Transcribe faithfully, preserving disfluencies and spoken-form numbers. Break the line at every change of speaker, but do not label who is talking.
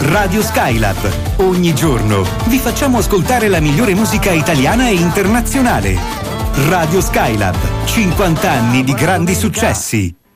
Radio Skylab. Ogni giorno vi facciamo ascoltare la migliore musica italiana e internazionale. Radio Skylab, cinquanta anni di grandi successi.